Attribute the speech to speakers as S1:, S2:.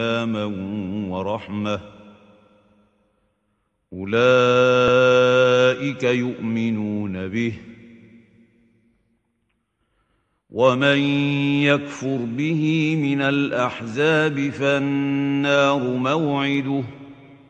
S1: سلاما ورحمة أولئك يؤمنون به ومن يكفر به من الأحزاب فالنار موعده